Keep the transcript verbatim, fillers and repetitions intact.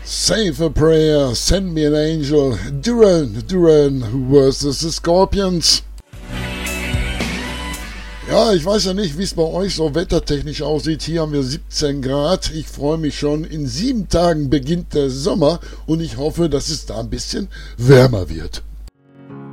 Save a prayer, send me an angel, Duran Duran versus the Scorpions. Ja, ich weiß ja nicht, wie es bei euch so wettertechnisch aussieht. Hier haben wir siebzehn Grad. Ich freue mich schon. In sieben Tagen beginnt der Sommer und ich hoffe, dass es da ein bisschen wärmer wird.